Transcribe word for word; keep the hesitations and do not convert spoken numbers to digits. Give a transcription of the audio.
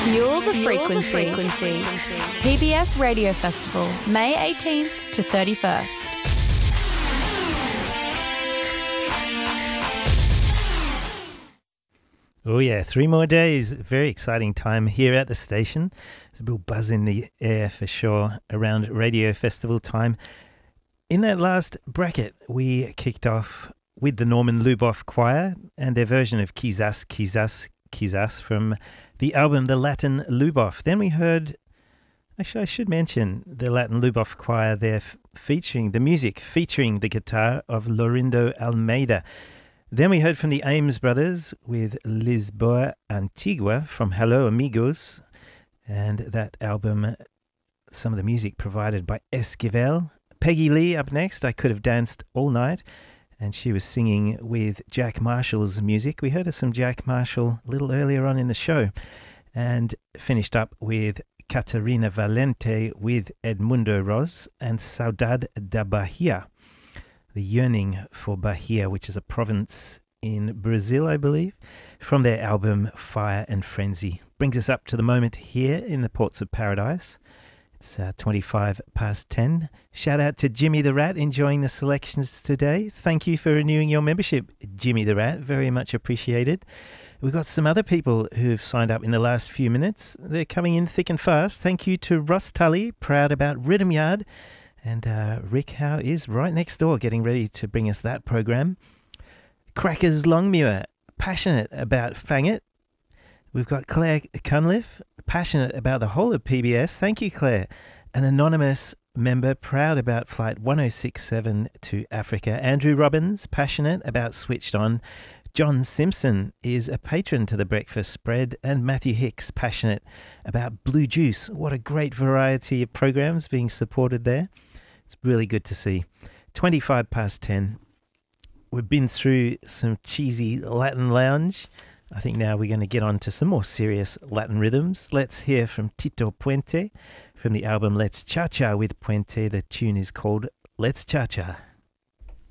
Fuel the frequency. frequency. P B S Radio Festival, May eighteenth to thirty-first. Oh yeah, three more days. Very exciting time here at the station. There's a real buzz in the air for sure around Radio Festival time. In that last bracket, we kicked off with the Norman Luboff Choir and their version of Quizás, Quizás, Quizás from the album The Latin Luboff. Then we heard, actually I should mention the Latin Luboff Choir there f- featuring the music, featuring the guitar of Lorindo Almeida. Then we heard from the Ames Brothers with Lisboa Antigua from Hello Amigos, and that album, some of the music provided by Esquivel. Peggy Lee up next, I Could Have Danced All Night, and she was singing with Jack Marshall's music. We heard of some Jack Marshall a little earlier on in the show, and finished up with Catarina Valente with Edmundo Ros and Saudade da Bahia. The Yearning for Bahia, which is a province in Brazil, I believe, from their album Fire and Frenzy. Brings us up to the moment here in the Ports of Paradise. It's uh, twenty-five past ten. Shout out to Jimmy the Rat enjoying the selections today. Thank you for renewing your membership, Jimmy the Rat. Very much appreciated. We've got some other people who've signed up in the last few minutes. They're coming in thick and fast. Thank you to Ross Tully, proud about Rhythm Yard. And uh, Rick Howe is right next door getting ready to bring us that program. Crackers Longmuir, passionate about Fangit. We've got Claire Cunliffe, passionate about the whole of P B S. Thank you, Claire. An anonymous member, proud about Flight one oh six seven to Africa. Andrew Robbins, passionate about Switched On. John Simpson is a patron to the Breakfast Spread. And Matthew Hicks, passionate about Blue Juice. What a great variety of programs being supported there. It's really good to see. twenty-five past ten. We've been through some cheesy Latin lounge. I think now we're going to get on to some more serious Latin rhythms. Let's hear from Tito Puente from the album Let's Cha-Cha with Puente. The tune is called Let's Cha-Cha.